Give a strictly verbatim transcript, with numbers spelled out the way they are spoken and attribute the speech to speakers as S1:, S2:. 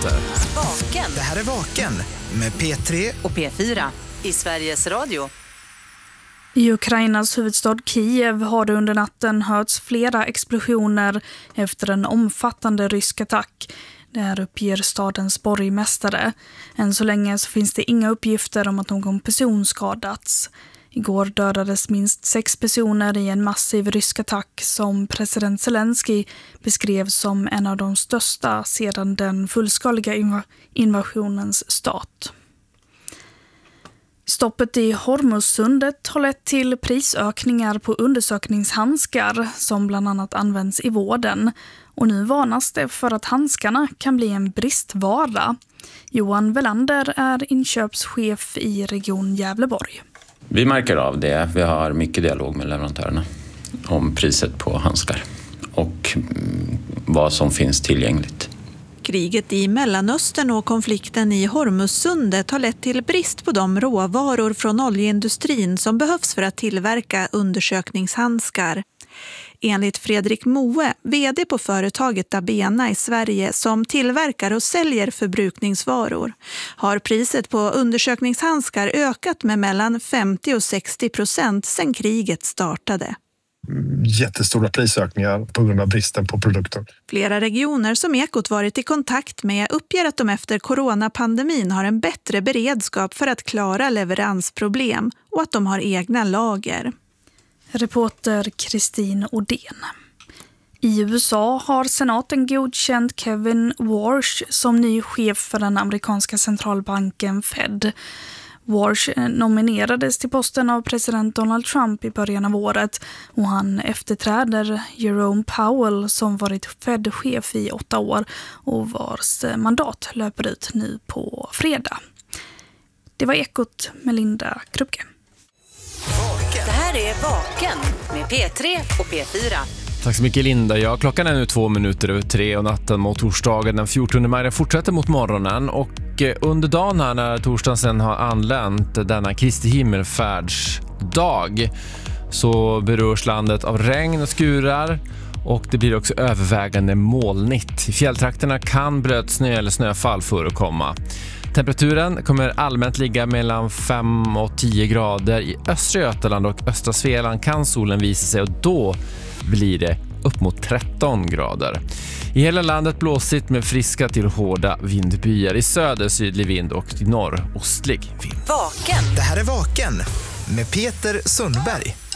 S1: nyheter.
S2: Vaken.
S3: Det här är Vaken med P tre
S2: och P fyra i Sveriges Radio.
S4: I Ukrainas huvudstad Kiev har det under natten hörts flera explosioner efter en omfattande rysk attack. Det här uppger stadens borgmästare. Än så länge så finns det inga uppgifter om att någon person skadats. Igår dödades minst sex personer i en massiv rysk attack som president Zelensky beskrev som en av de största sedan den fullskaliga inv- invasionens start. Stoppet i Hormuzsundet har lett till prisökningar på undersökningshandskar som bland annat används i vården. Och nu varnas det för att handskarna kan bli en bristvara. Johan Velander är inköpschef i Region Gävleborg.
S5: Vi märker av det. Vi har mycket dialog med leverantörerna om priset på handskar och vad som finns tillgängligt.
S6: Kriget i Mellanöstern och konflikten i Hormuzsundet har lett till brist på de råvaror från oljeindustrin som behövs för att tillverka undersökningshandskar. Enligt Fredrik Moe, vd på företaget Dabena i Sverige som tillverkar och säljer förbrukningsvaror, har priset på undersökningshandskar ökat med mellan femtio och sextio procent sedan kriget startade.
S7: Jättestora prisökningar på grund av bristen på produkter.
S6: Flera regioner som Ekot varit i kontakt med uppger att de efter coronapandemin har en bättre beredskap för att klara leveransproblem och att de har egna lager.
S4: Reporter Kristin Odén. I U S A har senaten godkänt Kevin Warsh som ny chef för den amerikanska centralbanken Fed. Warsh nominerades till posten av president Donald Trump i början av året och han efterträder Jerome Powell som varit Fed-chef i åtta år och vars mandat löper ut nu på fredag. Det var Ekot med Linda Krupke.
S2: Det här är Vaken med P tre och P fyra.
S1: Tack så mycket Linda. Ja, klockan är nu två minuter över tre och natten mot torsdagen den fjortonde maj fortsätter mot morgonen. Och under dagen här när torsdagen sen har anlänt denna Kristi himmelfärdsdag så berörs landet av regn och skurar och det blir också övervägande molnigt. I fjälltrakterna kan blötsnö eller snöfall förekomma. Temperaturen kommer allmänt ligga mellan fem och tio grader. I östra Götaland och östra Svealand kan solen visa sig och då blir det upp mot tretton grader. I hela landet blåsigt med friska till hårda vindbyar. I söder sydlig vind och i norr ostlig vind.
S2: Vaken.
S3: Det här är Vaken med Peter Sundberg.